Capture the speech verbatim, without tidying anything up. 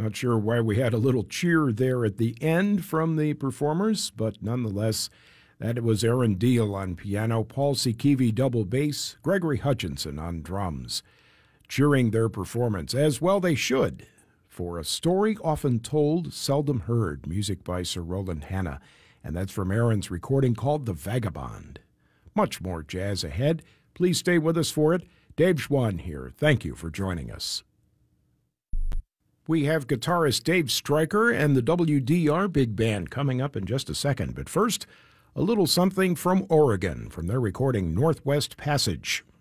Not sure why we had a little cheer there at the end from the performers, but nonetheless, that was Aaron Deal on piano, Paul Sikivi double bass, Gregory Hutchinson on drums, cheering their performance, as well they should, for A Story Often Told, Seldom Heard, music by Sir Roland Hanna, and that's from Aaron's recording called The Vagabond. Much more jazz ahead. Please stay with us for it. Dave Schwann here. Thank you for joining us. We have guitarist Dave Stryker and the W D R Big Band coming up in just a second. But first, a little something from Oregon from their recording Northwest Passage.